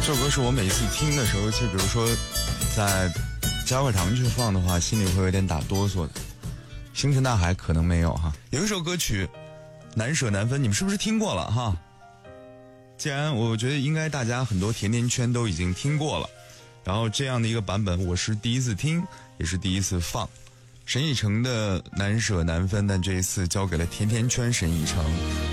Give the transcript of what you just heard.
这首歌是我每次听的时候，就比如说在加块糖去放的话，心里会有点打哆嗦的。星辰大海可能没有哈。有一首歌曲难舍难分，你们是不是听过了哈？既然我觉得应该大家很多甜甜圈都已经听过了，然后这样的一个版本我是第一次听，也是第一次放。沈以诚的难舍难分，但这一次交给了甜甜圈沈以诚。